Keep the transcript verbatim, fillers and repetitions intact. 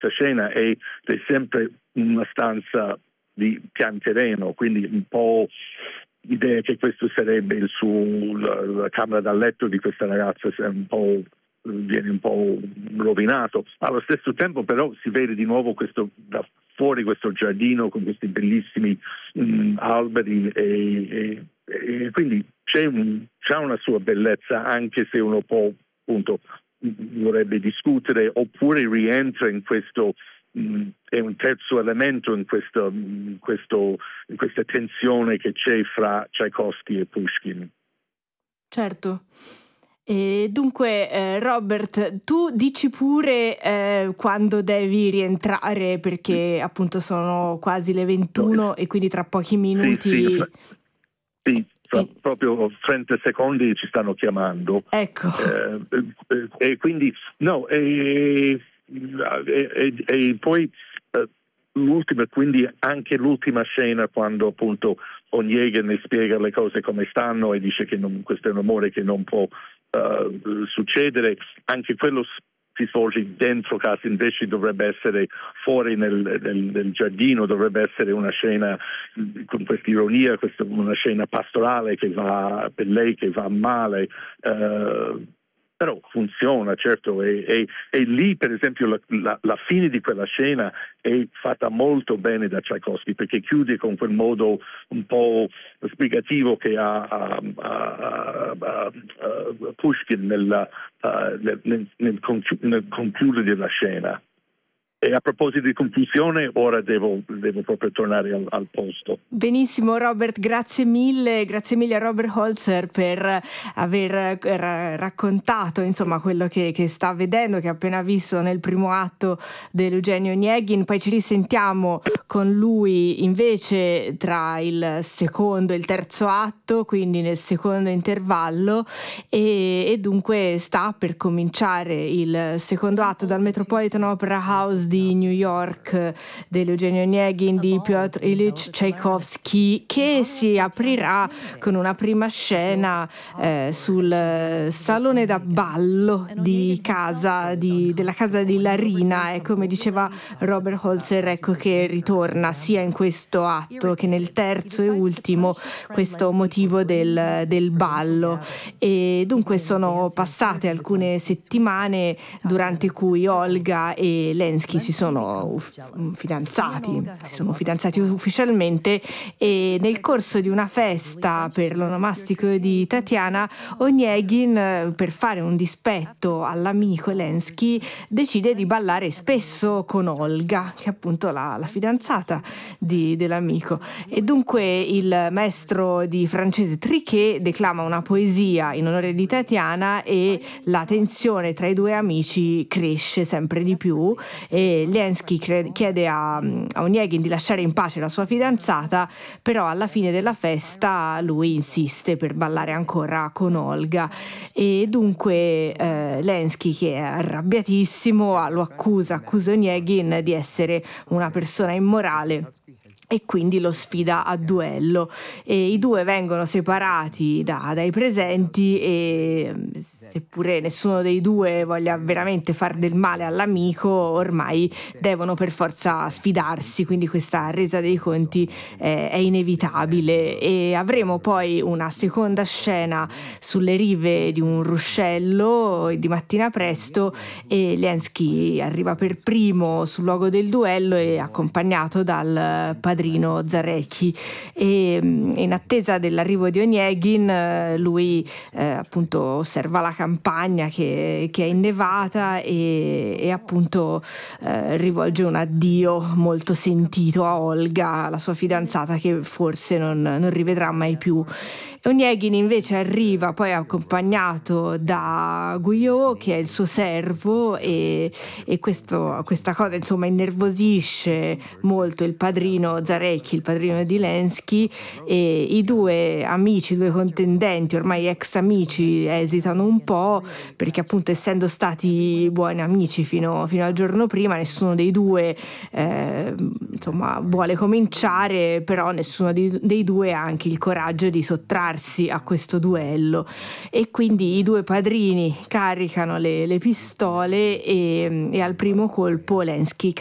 questa scena è, è sempre una stanza di pianterreno, quindi un po' l'idea che questo sarebbe il suo, la, la camera da letto di questa ragazza un po', viene un po' rovinato. Allo stesso tempo però si vede di nuovo questo, da fuori questo giardino con questi bellissimi mh, alberi e, e, e quindi c'è, un, c'è una sua bellezza, anche se uno può appunto vorrebbe discutere, oppure rientra in questo mh, è un terzo elemento in, questo, in, questo, in questa tensione che c'è fra Tchaikovsky e Pushkin. Certo. E dunque eh, Robert, tu dici pure eh, quando devi rientrare, perché sì. appunto sono quasi le ventuno no, e quindi tra pochi minuti sì, sì, sì. Fra proprio trenta secondi ci stanno chiamando. Ecco. Eh, eh, e quindi, no, e, e, e, e poi eh, l'ultima, quindi anche l'ultima scena quando appunto Onegin ne spiega le cose come stanno e dice che non, questo è un amore che non può uh, succedere, anche quello si svolge dentro casa, invece dovrebbe essere fuori nel, nel, nel giardino, dovrebbe essere una scena con questa ironia, questa, una scena pastorale che va per lei che va male, uh, però funziona, certo, e, e, e lì per esempio la, la, la fine di quella scena è fatta molto bene da Tchaikovsky, perché chiude con quel modo un po' spiegativo che ha, ha, ha, ha, ha Pushkin nel, uh, nel, nel, nel, conchi- nel concludere della scena. E a proposito di conclusione, ora devo, devo proprio tornare al, al posto. Benissimo Robert, grazie mille, grazie mille a Robert Holzer per aver ra- raccontato insomma quello che, che sta vedendo, che ha appena visto nel primo atto dell'Eugenio Onegin. Poi ci risentiamo con lui invece tra il secondo e il terzo atto, quindi nel secondo intervallo, e, e dunque sta per cominciare il secondo atto dal Metropolitan Opera House di New York dell'Eugenio Onegin di Piotr Ilyich Tchaikovsky, che si aprirà con una prima scena eh, sul salone da ballo di casa di, della casa di Larina, e come diceva Robert Holzer, ecco che ritorna sia in questo atto che nel terzo e ultimo questo motivo del, del ballo. E dunque sono passate alcune settimane durante cui Olga e Lenski si sono uff- fidanzati, si sono fidanzati ufficialmente, e nel corso di una festa per l'onomastico di Tatiana, Onegin, per fare un dispetto all'amico Lenski, decide di ballare spesso con Olga, che è appunto la, la fidanzata di, dell'amico. E dunque il maestro di francese Triquet declama una poesia in onore di Tatiana e la tensione tra i due amici cresce sempre di più, e Lenski chiede a, a Onegin di lasciare in pace la sua fidanzata, però alla fine della festa lui insiste per ballare ancora con Olga, e dunque eh, Lenski, che è arrabbiatissimo, lo accusa, accusa Onegin di essere una persona immorale e quindi lo sfida a duello, e i due vengono separati da, dai presenti, e seppure nessuno dei due voglia veramente far del male all'amico, ormai devono per forza sfidarsi, quindi questa resa dei conti eh, è inevitabile. E avremo poi una seconda scena sulle rive di un ruscello di mattina presto, e Lenski arriva per primo sul luogo del duello e accompagnato dal padrino Zarecki, e in attesa dell'arrivo di Onegin lui eh, appunto osserva la campagna che, che è innevata, e, e appunto eh, rivolge un addio molto sentito a Olga, la sua fidanzata, che forse non, non rivedrà mai più. Onegin invece arriva poi accompagnato da Guyot, che è il suo servo, e, e questo, questa cosa insomma innervosisce molto il padrino Zarecchi, il padrino di Lenski, e i due amici, i due contendenti, ormai ex amici, esitano un po', perché appunto essendo stati buoni amici fino, fino al giorno prima, nessuno dei due eh, insomma vuole cominciare, però nessuno di, dei due ha anche il coraggio di sottrarsi a questo duello, e quindi i due padrini caricano le, le pistole e, e al primo colpo Lenski